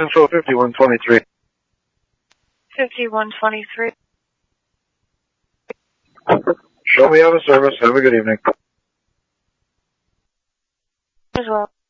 Central 5123. 5123. Show me out of service. Have a good evening. As well.